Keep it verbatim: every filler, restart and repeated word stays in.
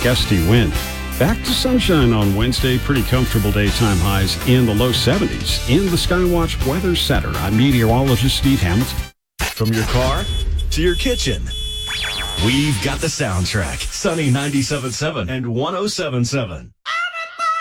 gusty wind. Back to sunshine on Wednesday. Pretty comfortable daytime highs in the low seventies. In the Skywatch Weather Center, I'm meteorologist Steve Hamilton. From your car to your kitchen, we've got the soundtrack. Sunny ninety-seven point seven and one oh seven point seven.